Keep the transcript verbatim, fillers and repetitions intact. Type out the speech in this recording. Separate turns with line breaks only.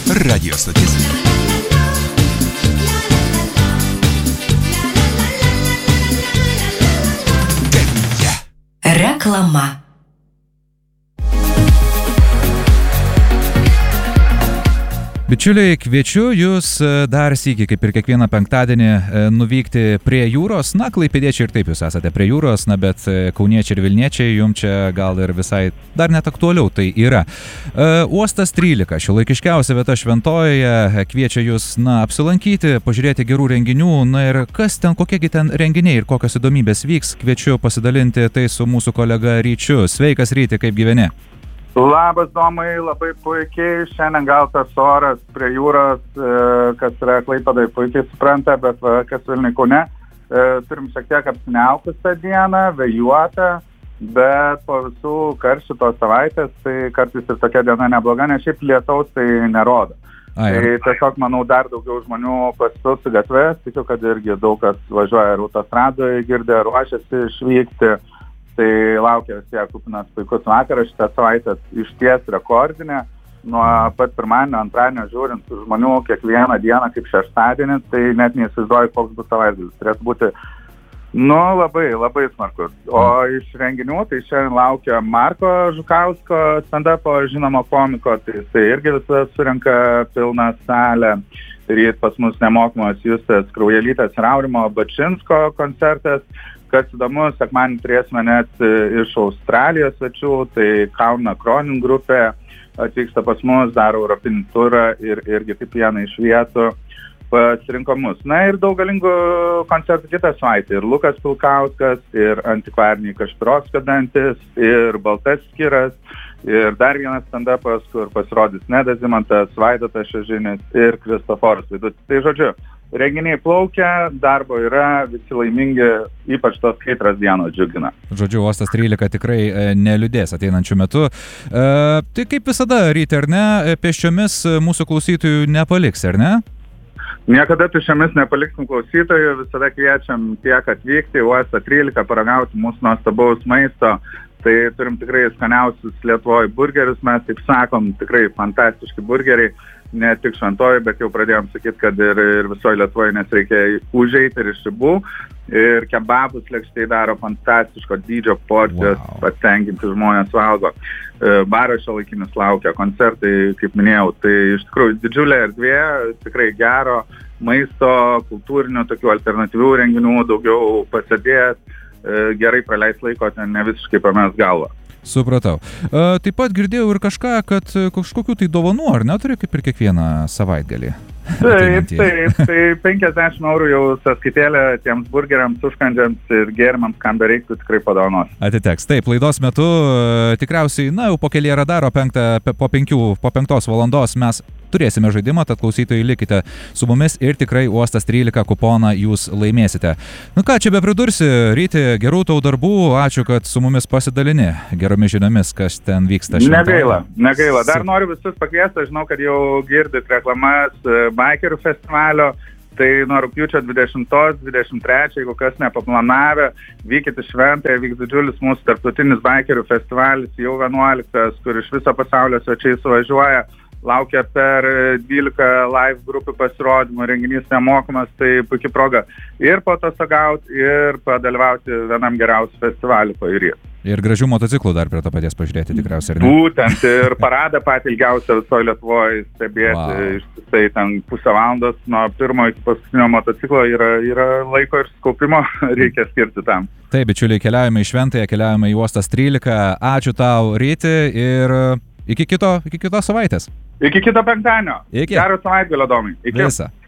Radio stotis.
Reklama.
Bičiuliai, kviečiu jūs dar sykį, kaip ir kiekvieną penktadienį, nuvykti prie jūros. Na, klaipėdiečiai ir taip jūs esate prie jūros, na, bet kauniečiai ir vilniečiai jums čia gal ir visai dar net aktualiau tai yra. Uostas trylika, šiuolaikiškiausia vieta Šventojoje, kviečia jūs, na, apsilankyti, pažiūrėti gerų renginių, na ir kas ten, kokiegi ten renginiai ir kokios įdomybės vyks, kviečiu pasidalinti tai su mūsų kolega Ryčiu. Sveikas, Ryti, kaip gyveni?
Labas, Domai, labai puikiai. Šiandien gal tas oras prie jūros, kas yra Klaipėdai, puikiai supranta, bet va, kas Vilniui Kaune, turim šiek tiek apsiniaukusią dieną, vėjuotą, bet po visų karščių tos savaitės, tai kartais ir tokia diena nebloga, nes šiaip lietaus tai nerodo. Ai, tai tiesiog, manau, dar daugiau žmonių pasipils į gatves, tikiu, kad irgi daug kas važiuoja ir autostradoje, girdė, ruošiasi išvykti. Tai laukia vis tiek kupinas puikus vakaras, šitą savaitę išties rekordinė. Nuo pat pirmadienio, antradienio žiūrint žmonių kiekvieną dieną kaip šeštadienį, tai net neįsivaizduoju, koks bus savaitgalis. Turėtų būti, nu, labai, labai smarkus. O iš renginių, tai šiandien laukia Marko Žukausko stand-upo, žinomo komiko, tai jisai irgi visą surenka pilną salę. Ryt pas mus nemokamas Justės Kraujelytės ir Aurimo Bačinsko koncertas. Kas įdomu, sekmadienį turėsime net iš Australijos svečių, tai Kauna Kronin grupė atvyksta pas mus, daro europinį turą ir irgi kaip vieną iš vietų pasirinko mus. Na ir daug galingų koncertų kitą savaitę. Ir Lukas Pilkauskas, ir Antikvariniai Kašpirovskio dantis, ir Baltas Skiras, ir dar vienas stand-upas, kur pasirodys Nedas Zimantas, Vaidotas Šežinis ir Kristoforas Vaidutis. Tai žodžiu, renginiai plaukia, darbo yra, visi laimingi, ypač tos kaitras dienos džiugina.
Žodžiu, Uostas trylika tikrai e, neliūdės ateinančių metų. E, tai kaip visada, Ryti, ar ne, pėsčiomis mūsų klausytojų nepaliks, ar ne?
Niekada tuščiomis nepaliksim klausytojų, visada kviečiam tiek atvykti, Uostą trylika, paragauti mūsų nuostabaus maisto. Tai turim tikrai skaniausius Lietuvoje burgerius, mes taip sakom, tikrai fantastiški burgeriai, ne tik Šventojoje, bet jau pradėjom sakyti, kad ir, ir visoje Lietuvoje, nes reikia užeiti ir iš ribų. Ir kebabus lėkštai daro fantastiško dydžio porcijos, wow. Patenkinti žmonės valgo. Baras šiuolaikinis laukia, koncertai, kaip minėjau, tai iš tikrųjų didžiulė erdvė, tikrai gero maisto, kultūrinio, tokių alternatyvių renginių, daugiau pasėdėt, gerai praleis laiko, ten ne visiškai pamės galvą.
Supratau. E, taip pat girdėjau ir kažką, kad kažkokių tai dovanų, ar neturi, kaip ir kiekvieną savaitgalį?
Taip, taip, tai penkiasdešimt eurų jau sąskaitėlė tiems burgeriams, užkandžiams ir gėrimams, kam bereiktų, tikrai padovanos.
Atiteks. Taip, laidos metu tikriausiai, na, jau po kelyje radaro penktą, po penkių, po penktos valandos mes turėsime žaidimą, tad klausytojai likite su mumis ir tikrai Uostas trylika kuponą jūs laimėsite. Nu ką, čia be pridursi, Ryti, gerų tau darbų, ačiū, kad su mumis pasidalini geromis žiniomis, kas ten vyksta Šventojoje.
Negaila, negaila. Dar noriu visus pakviesti, žinau, kad jau girdit reklamas Bikerių festivalio, tai nuo rugpjūčio dvidešimtos dvidešimt trečios, jeigu kas nepaplanavę, vykit į Šventąją, vyks didžiulis mūsų tarptautinis Bikerių festivalis, jau vienuoliktas, kur iš viso pasaulio svečiai suvažiuoja. Laukia per dvylika live grupių pasirodymų, renginys nemokamas, tai puikia proga ir patostogauti, ir padalyvauti vienam geriausių festivalių pajūryje.
Ir gražių motociklų dar prie to paties pažiūrėti tikriausiai, ar ne?
Būtent, ir paradą patį ilgiausią visoje Lietuvoje stebėti, wow. Ištisai ten pusę valandos nuo pirmo iki paskutinio motociklo yra, yra laiko ir skaupimo, reikia skirti tam.
Taip, bičiuliai, keliaujame į Šventąją, keliaujame į Uostas trylika. Ačiū tau, Ryti, ir iki kito, iki kitos savaitės.
Iki kito penktadienio.
Iki.
Gero savaitgalio, Domai. Iki.
Visa.